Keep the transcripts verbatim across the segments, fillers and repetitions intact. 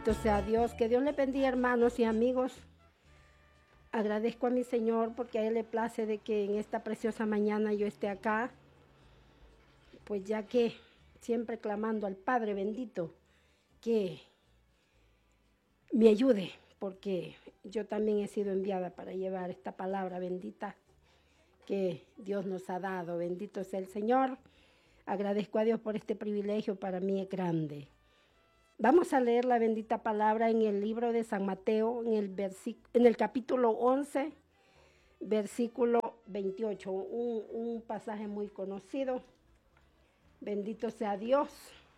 Bendito sea Dios. Que Dios le bendiga, hermanos y amigos. Agradezco a mi Señor porque a Él le place de que en esta preciosa mañana yo esté acá. Pues ya que siempre clamando al Padre bendito que me ayude, porque yo también he sido enviada para llevar esta palabra bendita que Dios nos ha dado. Bendito sea el Señor. Agradezco a Dios por este privilegio, para mí es grande. Vamos a leer la bendita palabra en el libro de San Mateo, en el, en el capítulo once, versículo veintiocho, un, un pasaje muy conocido. Bendito sea Dios.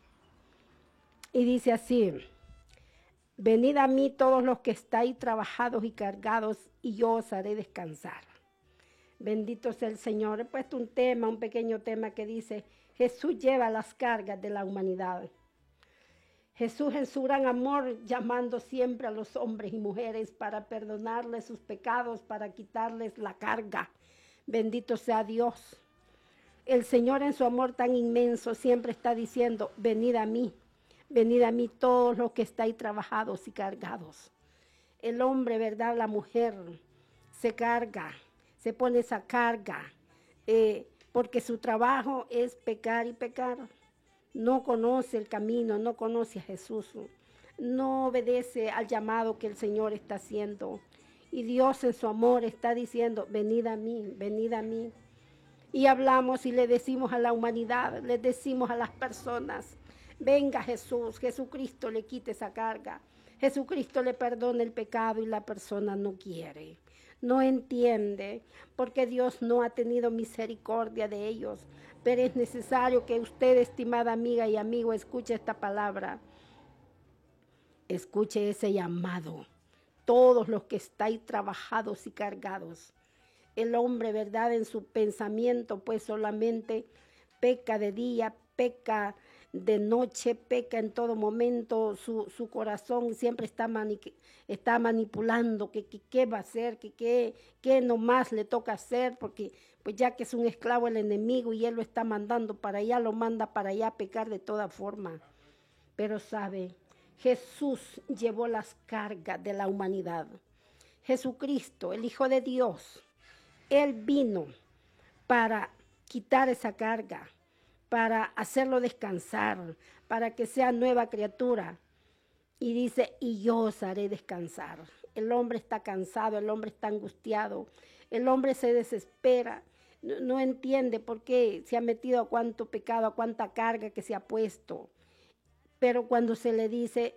Y dice así: venid a mí todos los que estáis trabajados y cargados, y yo os haré descansar. Bendito sea el Señor. He puesto un tema, un pequeño tema que dice: Jesús lleva las cargas de la humanidad. Jesús en su gran amor, llamando siempre a los hombres y mujeres para perdonarles sus pecados, para quitarles la carga. Bendito sea Dios. El Señor en su amor tan inmenso siempre está diciendo: venid a mí, venid a mí todos los que estáis trabajados y cargados. El hombre, ¿verdad? La mujer se carga, se pone esa carga, eh, porque su trabajo es pecar y pecar. No conoce el camino, no conoce a Jesús, no obedece al llamado que el Señor está haciendo. Y Dios en su amor está diciendo: venid a mí, venid a mí. Y hablamos y le decimos a la humanidad, le decimos a las personas: venga Jesús, Jesucristo le quite esa carga. Jesucristo le perdona el pecado, y la persona no quiere, no entiende, porque Dios no ha tenido misericordia de ellos. Pero es necesario que usted, estimada amiga y amigo, escuche esta palabra. Escuche ese llamado. Todos los que estáis trabajados y cargados. El hombre, ¿verdad? En su pensamiento, pues solamente peca de día, peca de noche, peca en todo momento. Su, su corazón siempre está, mani está manipulando que qué va a hacer, que qué nomás le toca hacer, porque pues ya que es un esclavo el enemigo y él lo está mandando para allá, lo manda para allá a pecar de toda forma. Pero sabe, Jesús llevó las cargas de la humanidad. Jesucristo, el Hijo de Dios, Él vino para quitar esa carga, para hacerlo descansar, para que sea nueva criatura. Y dice: y yo os haré descansar. El hombre está cansado, el hombre está angustiado, el hombre se desespera, no, no entiende por qué se ha metido a cuánto pecado, a cuánta carga que se ha puesto. Pero cuando se le dice: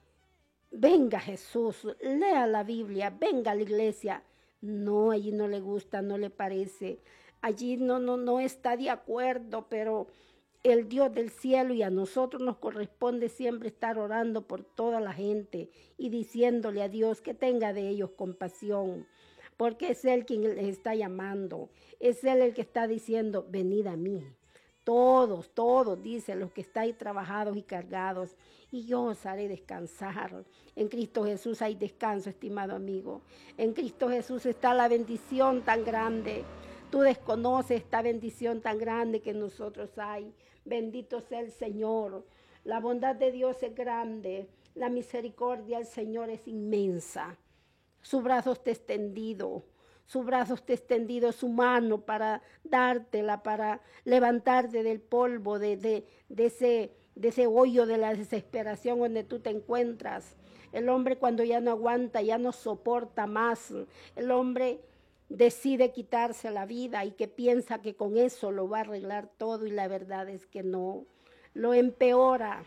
venga Jesús, lea la Biblia, venga a la iglesia, no, allí no le gusta, no le parece, allí no, no, no está de acuerdo. Pero el Dios del cielo, y a nosotros nos corresponde siempre estar orando por toda la gente y diciéndole a Dios que tenga de ellos compasión, porque es Él quien les está llamando, es Él el que está diciendo: venid a mí. Todos, todos, dice, los que estáis trabajados y cargados, y yo os haré descansar. En Cristo Jesús hay descanso, estimado amigo. En Cristo Jesús está la bendición tan grande. Tú desconoces esta bendición tan grande que en nosotros hay. Bendito sea el Señor. La bondad de Dios es grande. La misericordia del Señor es inmensa. Su brazo está extendido. Su brazo está extendido, su mano para dártela, para levantarte del polvo, de, de, de, ese, de ese hoyo de la desesperación donde tú te encuentras. El hombre, cuando ya no aguanta, ya no soporta más, el hombre decide quitarse la vida y que piensa que con eso lo va a arreglar todo, y la verdad es que no, lo empeora,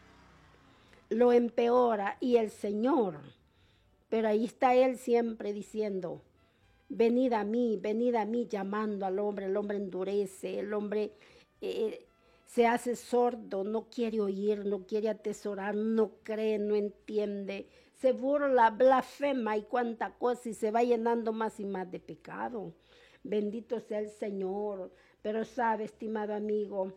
lo empeora. Y el Señor, pero ahí está Él siempre diciendo: venid a mí, venid a mí, llamando al hombre. El hombre endurece, el hombre eh, se hace sordo, no quiere oír, no quiere atesorar, no cree, no entiende, se burla, blasfema y cuánta cosa, y se va llenando más y más de pecado. Bendito sea el Señor. Pero sabe, estimado amigo,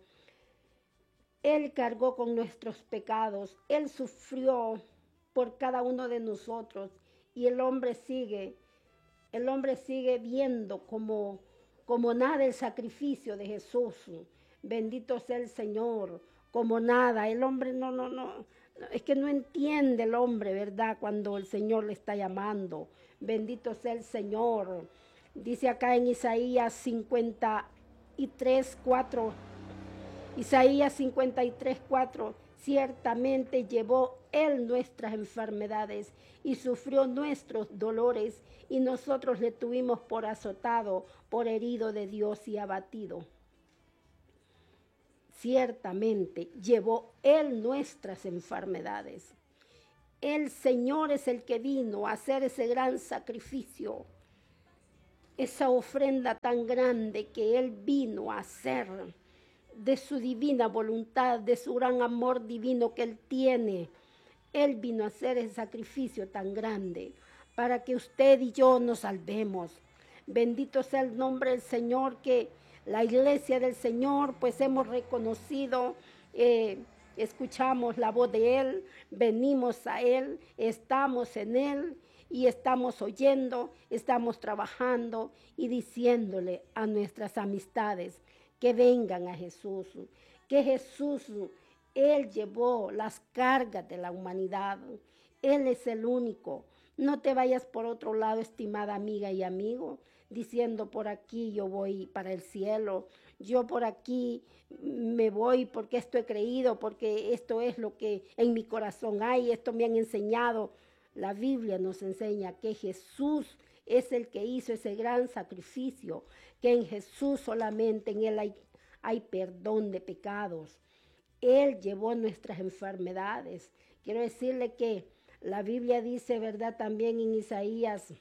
Él cargó con nuestros pecados, Él sufrió por cada uno de nosotros, y el hombre sigue El hombre sigue viendo como, como nada el sacrificio de Jesús. Bendito sea el Señor. como nada. El hombre no, no, no, es que no entiende el hombre, ¿verdad? Cuando el Señor le está llamando. Bendito sea el Señor. Dice acá en Isaías cincuenta y tres, cuatro. Isaías cincuenta y tres, cuatro. Ciertamente llevó Él nuestras enfermedades y sufrió nuestros dolores, y nosotros le tuvimos por azotado, por herido de Dios y abatido. Ciertamente llevó Él nuestras enfermedades. El Señor es el que vino a hacer ese gran sacrificio, esa ofrenda tan grande que Él vino a hacer de su divina voluntad, de su gran amor divino que Él tiene. Él vino a hacer ese sacrificio tan grande para que usted y yo nos salvemos. Bendito sea el nombre del Señor, que la iglesia del Señor, pues hemos reconocido, eh, escuchamos la voz de Él, venimos a Él, estamos en Él y estamos oyendo, estamos trabajando y diciéndole a nuestras amistades que vengan a Jesús, que Jesús, Él llevó las cargas de la humanidad. Él es el único. No te vayas por otro lado, estimada amiga y amigo, diciendo por aquí yo voy para el cielo, yo por aquí me voy porque esto he creído, porque esto es lo que en mi corazón hay, esto me han enseñado. La Biblia nos enseña que Jesús es el que hizo ese gran sacrificio, que en Jesús solamente, en Él hay, hay perdón de pecados. Él llevó nuestras enfermedades. Quiero decirle que la Biblia dice, ¿verdad? También en Isaías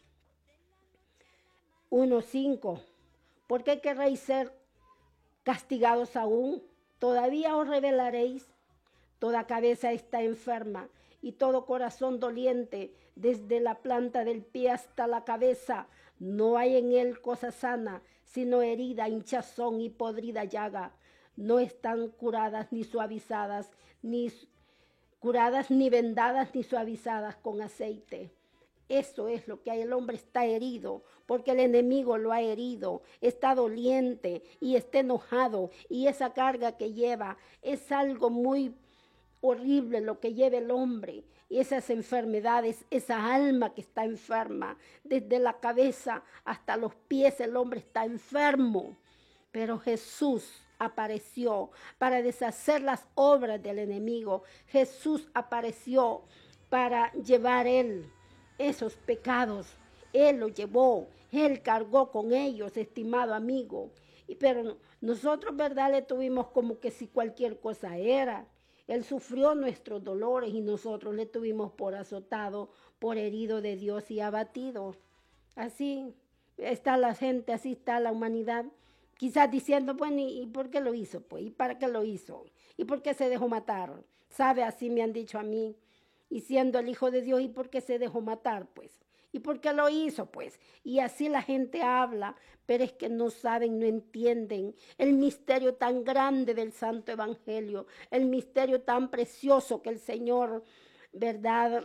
uno cinco, ¿por qué querréis ser castigados aún? Todavía os revelaréis. Toda cabeza está enferma y todo corazón doliente, desde la planta del pie hasta la cabeza. No hay en él cosa sana, sino herida, hinchazón y podrida llaga. No están curadas ni suavizadas, ni curadas ni vendadas ni suavizadas con aceite. Eso es lo que hay. El hombre está herido porque el enemigo lo ha herido, está doliente y está enojado, y esa carga que lleva es algo muy horrible lo que lleva el hombre, y esas enfermedades, esa alma que está enferma, desde la cabeza hasta los pies el hombre está enfermo. Pero Jesús apareció para deshacer las obras del enemigo. Jesús apareció para llevar él esos pecados. Él los llevó, Él cargó con ellos, estimado amigo. Y, pero nosotros, ¿verdad?, le tuvimos como que si cualquier cosa era. Él sufrió nuestros dolores y nosotros le tuvimos por azotado, por herido de Dios y abatido. Así está la gente, así está la humanidad. Quizás diciendo, bueno, ¿y por qué lo hizo? Pues, ¿y para qué lo hizo? ¿Y por qué se dejó matar? ¿Sabe? Así me han dicho a mí. Y siendo el Hijo de Dios, ¿y por qué se dejó matar? Pues, ¿y por qué lo hizo? Pues, y así la gente habla, pero es que no saben, no entienden el misterio tan grande del Santo Evangelio, el misterio tan precioso que el Señor, ¿verdad?,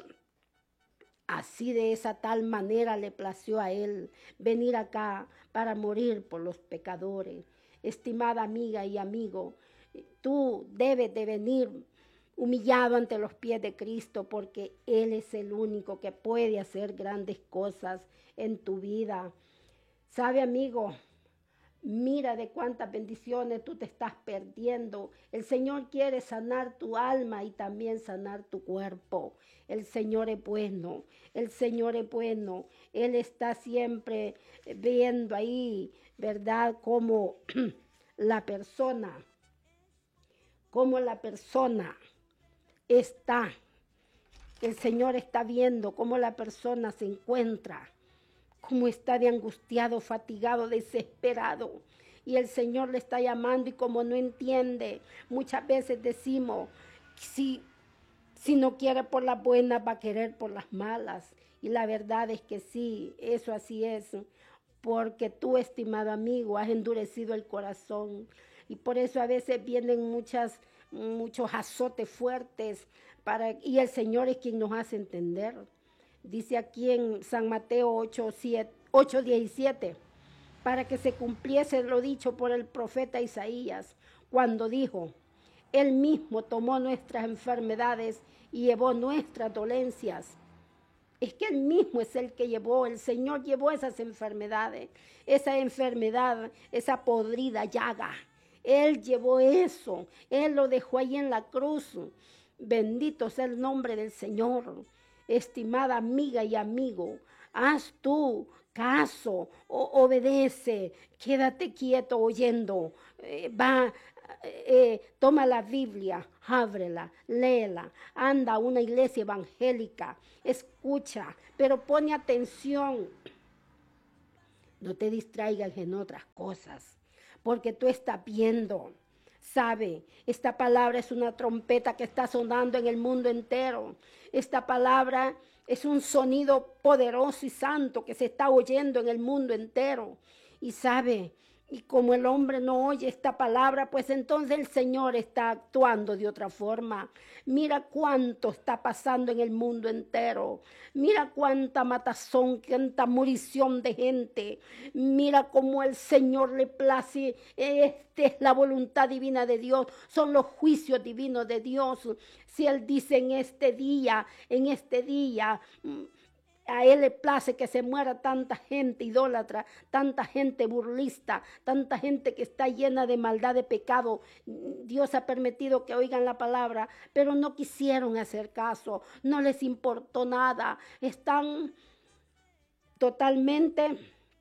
así de esa tal manera le plació a Él venir acá para morir por los pecadores. Estimada amiga y amigo, tú debes de venir humillado ante los pies de Cristo, porque Él es el único que puede hacer grandes cosas en tu vida. ¿Sabe, amigo? Mira de cuántas bendiciones tú te estás perdiendo. El Señor quiere sanar tu alma y también sanar tu cuerpo. El Señor es bueno, el Señor es bueno. Él está siempre viendo ahí, ¿verdad?, cómo la persona, cómo la persona está. El Señor está viendo cómo la persona se encuentra, cómo está de angustiado, fatigado, desesperado. Y el Señor le está llamando, y como no entiende, muchas veces decimos, si, si no quiere por las buenas, va a querer por las malas. Y la verdad es que sí, eso así es, porque tú, estimado amigo, has endurecido el corazón. Y por eso a veces vienen muchas, muchos azotes fuertes, para, y el Señor es quien nos hace entender. Dice aquí en San Mateo ocho, diecisiete, para que se cumpliese lo dicho por el profeta Isaías, cuando dijo, Él mismo tomó nuestras enfermedades y llevó nuestras dolencias. Es que Él mismo es el que llevó, el Señor llevó esas enfermedades, esa enfermedad, esa podrida llaga. Él llevó eso, Él lo dejó ahí en la cruz. Bendito sea el nombre del Señor. Estimada amiga y amigo, haz tú caso, o, obedece, quédate quieto oyendo, eh, va, eh, toma la Biblia, ábrela, léela, anda a una iglesia evangélica, escucha, pero pone atención. No te distraigas en otras cosas, porque tú estás viendo. Sabe, esta palabra es una trompeta que está sonando en el mundo entero. Esta palabra es un sonido poderoso y santo que se está oyendo en el mundo entero. Y sabe, y como el hombre no oye esta palabra, pues entonces el Señor está actuando de otra forma. Mira cuánto está pasando en el mundo entero. Mira cuánta matazón, cuánta murición de gente. Mira cómo el Señor le place. Esta es la voluntad divina de Dios. Son los juicios divinos de Dios. Si Él dice en este día, en este día... A Él le place que se muera tanta gente idólatra, tanta gente burlista, tanta gente que está llena de maldad, de pecado. Dios ha permitido que oigan la palabra, pero no quisieron hacer caso, no les importó nada. Están totalmente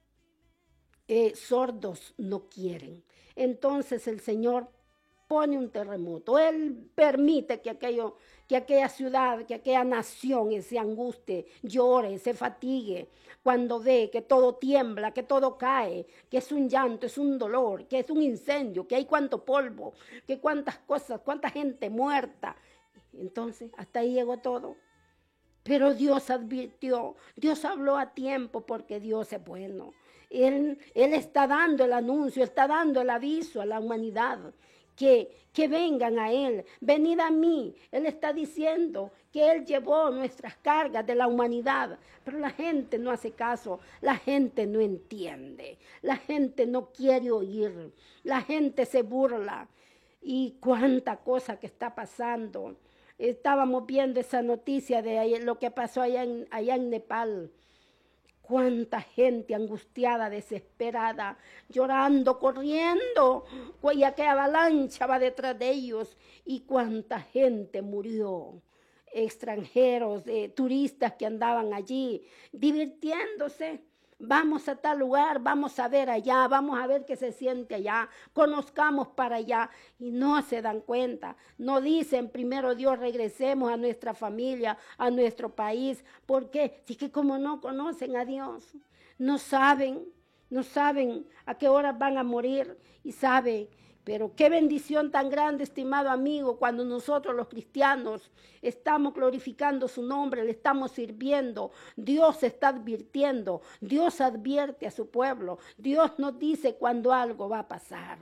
eh, sordos, no quieren. Entonces el Señor pone un terremoto. Él permite que aquello... que aquella ciudad, que aquella nación se angustie, llore, se fatigue, cuando ve que todo tiembla, que todo cae, que es un llanto, es un dolor, que es un incendio, que hay cuánto polvo, que cuántas cosas, cuánta gente muerta. Entonces, hasta ahí llegó todo. Pero Dios advirtió, Dios habló a tiempo porque Dios es bueno. Él, él está dando el anuncio, está dando el aviso a la humanidad. Que, que vengan a Él, venid a mí. Él está diciendo que Él llevó nuestras cargas de la humanidad, pero la gente no hace caso, la gente no entiende, la gente no quiere oír, la gente se burla. Y cuánta cosa que está pasando. Estábamos viendo esa noticia de lo que pasó allá en, allá en Nepal. Cuánta gente angustiada, desesperada, llorando, corriendo, y aquella avalancha va detrás de ellos. Y cuánta gente murió, extranjeros, eh, turistas que andaban allí, divirtiéndose. Vamos a tal lugar, vamos a ver allá, vamos a ver qué se siente allá, conozcamos para allá. Y no se dan cuenta, no dicen primero Dios, regresemos a nuestra familia, a nuestro país. ¿Por qué? Si que como no conocen a Dios, no saben, no saben a qué horas van a morir y saben. Pero qué bendición tan grande, estimado amigo, cuando nosotros los cristianos estamos glorificando su nombre, le estamos sirviendo. Dios está advirtiendo, Dios advierte a su pueblo, Dios nos dice cuando algo va a pasar.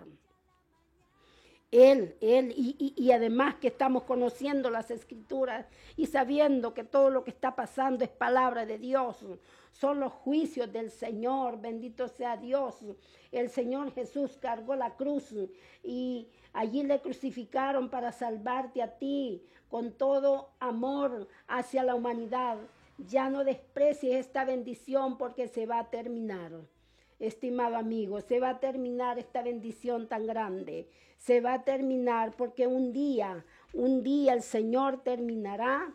Él, Él, y, y, y además que estamos conociendo las Escrituras y sabiendo que todo lo que está pasando es palabra de Dios. Son los juicios del Señor, bendito sea Dios. El Señor Jesús cargó la cruz y allí le crucificaron para salvarte a ti con todo amor hacia la humanidad. Ya no desprecies esta bendición porque se va a terminar. Estimado amigo, se va a terminar esta bendición tan grande. Se va a terminar porque un día, un día el Señor terminará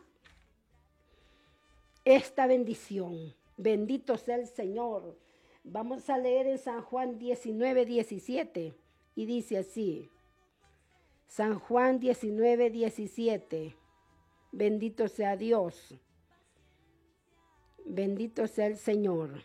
esta bendición. Bendito sea el Señor. Vamos a leer en San Juan diecinueve, diecisiete y dice así. San Juan diecinueve, diecisiete. Bendito sea Dios. Bendito sea el Señor.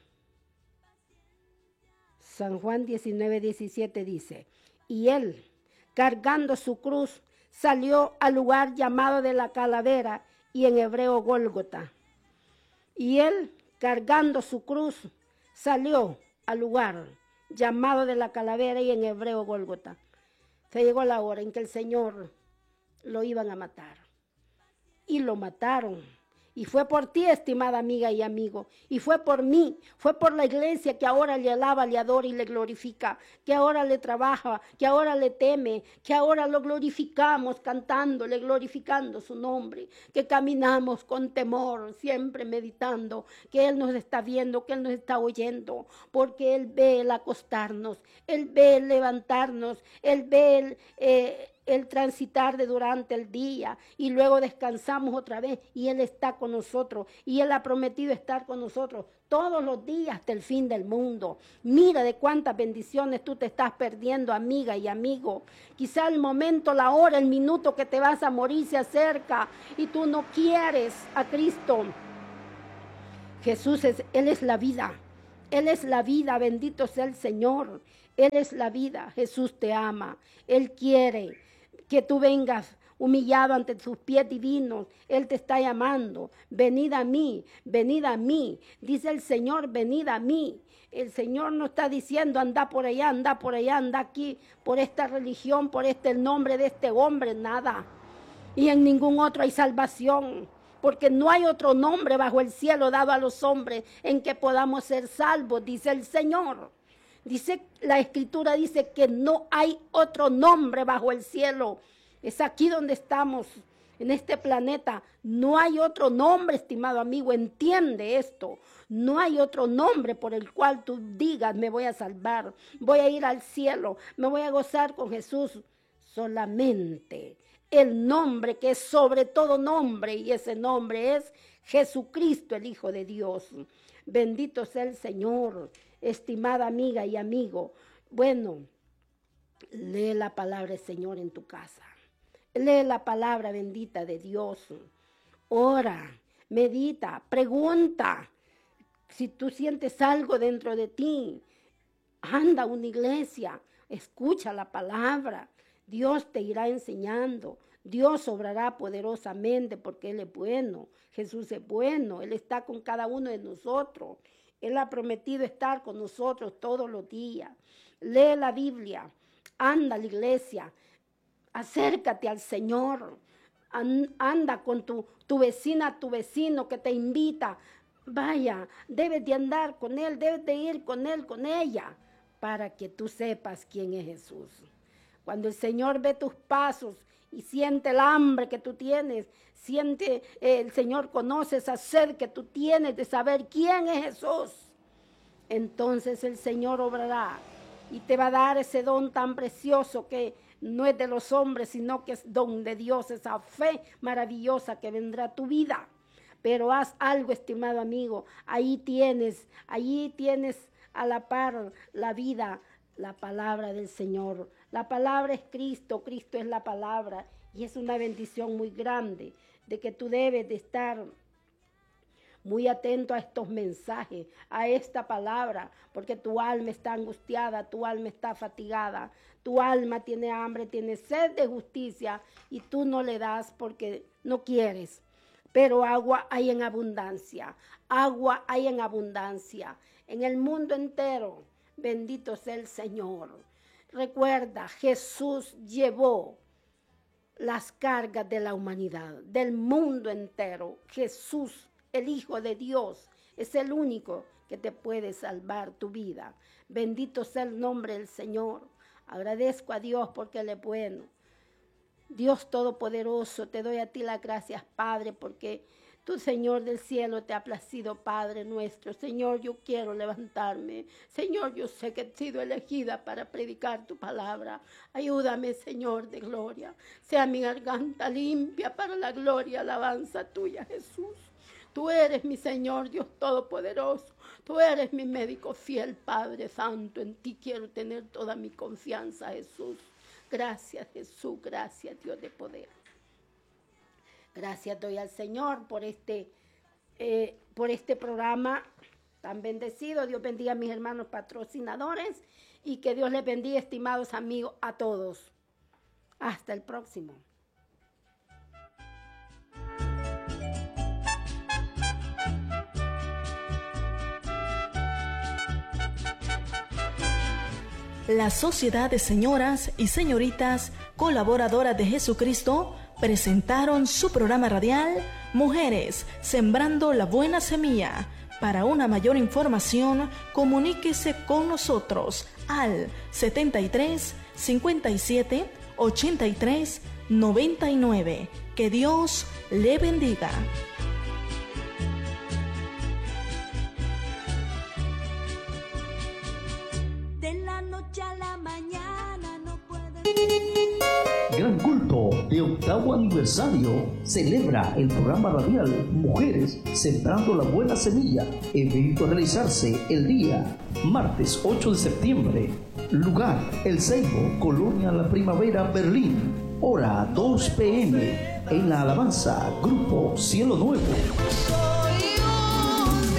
San Juan diecinueve, diecisiete dice, y él, cargando su cruz, salió al lugar llamado de la calavera y en hebreo Gólgota. Y él, cargando su cruz, salió al lugar llamado de la calavera y en hebreo Gólgota. Se llegó la hora en que el Señor lo iban a matar. Y lo mataron. Y fue por ti, estimada amiga y amigo, y fue por mí, fue por la iglesia que ahora le alaba, le adora y le glorifica, que ahora le trabaja, que ahora le teme, que ahora lo glorificamos cantándole, glorificando su nombre, que caminamos con temor, siempre meditando, que Él nos está viendo, que Él nos está oyendo, porque Él ve el acostarnos, Él ve el levantarnos, Él ve el... Eh, el transitar de durante el día y luego descansamos otra vez y Él está con nosotros y Él ha prometido estar con nosotros todos los días hasta el fin del mundo. Mira de cuántas bendiciones tú te estás perdiendo, amiga y amigo. Quizá el momento, la hora, el minuto que te vas a morir se acerca y tú no quieres a Cristo. Jesús es, Él es la vida. Él es la vida, bendito sea el Señor. Él es la vida, Jesús te ama, Él quiere que tú vengas humillado ante sus pies divinos. Él te está llamando, venid a mí, venid a mí, dice el Señor, venid a mí. El Señor no está diciendo anda por allá, anda por allá, anda aquí, por esta religión, por este el nombre de este hombre, nada. Y en ningún otro hay salvación, porque no hay otro nombre bajo el cielo dado a los hombres en que podamos ser salvos, dice el Señor. Dice, la Escritura dice que no hay otro nombre bajo el cielo. Es aquí donde estamos, en este planeta. No hay otro nombre, estimado amigo, entiende esto. No hay otro nombre por el cual tú digas, me voy a salvar, voy a ir al cielo, me voy a gozar con Jesús. Solamente el nombre que es sobre todo nombre, y ese nombre es Jesucristo, el Hijo de Dios. Bendito sea el Señor. Estimada amiga y amigo, bueno, lee la palabra del Señor en tu casa. Lee la palabra bendita de Dios. Ora, medita, pregunta. Si tú sientes algo dentro de ti, anda a una iglesia, escucha la palabra. Dios te irá enseñando. Dios obrará poderosamente porque Él es bueno. Jesús es bueno. Él está con cada uno de nosotros. Él ha prometido estar con nosotros todos los días. Lee la Biblia, anda a la iglesia, acércate al Señor, anda con tu, tu vecina, tu vecino que te invita. Vaya, debes de andar con él, debes de ir con él, con ella, para que tú sepas quién es Jesús. Cuando el Señor ve tus pasos y siente el hambre que tú tienes, siente, eh, el Señor conoce esa sed que tú tienes de saber quién es Jesús. Entonces el Señor obrará y te va a dar ese don tan precioso que no es de los hombres, sino que es don de Dios, esa fe maravillosa que vendrá a tu vida. Pero haz algo, estimado amigo, ahí tienes, allí tienes a la par la vida, la palabra del Señor. La palabra es Cristo, Cristo es la palabra y es una bendición muy grande de que tú debes de estar muy atento a estos mensajes, a esta palabra, porque tu alma está angustiada, tu alma está fatigada, tu alma tiene hambre, tiene sed de justicia y tú no le das porque no quieres. Pero agua hay en abundancia, agua hay en abundancia, en el mundo entero, bendito sea el Señor. Recuerda, Jesús llevó las cargas de la humanidad, del mundo entero. Jesús, el Hijo de Dios, es el único que te puede salvar tu vida. Bendito sea el nombre del Señor. Agradezco a Dios porque Él es bueno. Dios Todopoderoso, te doy a ti las gracias, Padre, porque tú, Señor del cielo, te ha placido, Padre nuestro. Señor, yo quiero levantarme. Señor, yo sé que he sido elegida para predicar tu palabra. Ayúdame, Señor de gloria. Sea mi garganta limpia para la gloria, alabanza tuya, Jesús. Tú eres mi Señor, Dios Todopoderoso. Tú eres mi médico fiel, Padre Santo. En ti quiero tener toda mi confianza, Jesús. Gracias, Jesús. Gracias, Dios de poder. Gracias doy al Señor por este, eh, por este programa tan bendecido. Dios bendiga a mis hermanos patrocinadores y que Dios les bendiga, estimados amigos, a todos. Hasta el próximo. La Sociedad de Señoras y Señoritas Colaboradoras de Jesucristo presentaron su programa radial Mujeres Sembrando la Buena Semilla. Para una mayor información, comuníquese con nosotros al setenta y tres, cincuenta y siete, ochenta y tres, noventa y nueve. Que Dios le bendiga. De la noche a la mañana no puede... Gran culto de octavo aniversario celebra el programa radial Mujeres Sembrando la Buena Semilla. Evento a realizarse el día martes ocho de septiembre. Lugar: El Ceibo, Colonia La Primavera, Berlín. Hora dos pe eme. En la alabanza, Grupo Cielo Nuevo. Soy un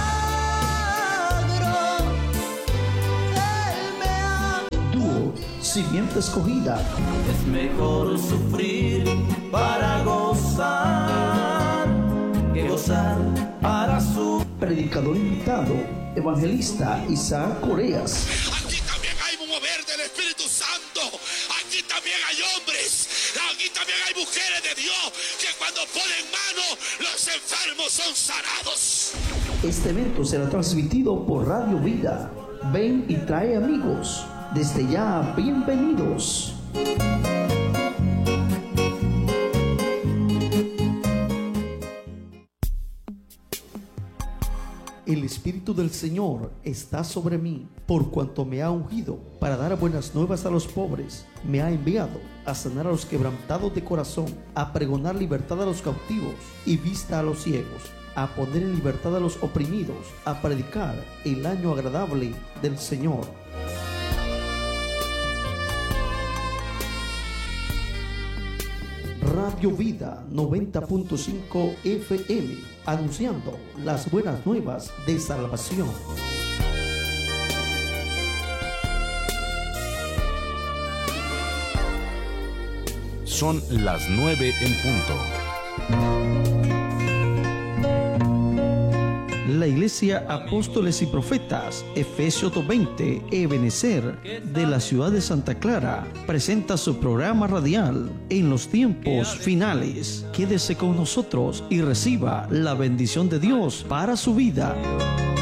milagro, Él me ha... Dúo Simiente Escogida. Es mejor sufrir para gozar que gozar para su... Predicador invitado, Evangelista Isaac Coreas. Aquí también hay un mover del Espíritu Santo. Aquí también hay hombres. Aquí también hay mujeres de Dios que cuando ponen mano, los enfermos son sanados. Este evento será transmitido por Radio Vida. Ven y trae amigos. Desde ya, bienvenidos. El Espíritu del Señor está sobre mí, por cuanto me ha ungido para dar buenas nuevas a los pobres. Me ha enviado a sanar a los quebrantados de corazón, a pregonar libertad a los cautivos y vista a los ciegos, a poner en libertad a los oprimidos, a predicar el año agradable del Señor. Radio Vida noventa punto cinco efe eme, anunciando las buenas nuevas de salvación. Son las nueve en punto. La Iglesia Apóstoles y Profetas, Efesios dos veinte, Ebenecer, de la ciudad de Santa Clara, presenta su programa radial En los Tiempos Finales. Quédese con nosotros y reciba la bendición de Dios para su vida.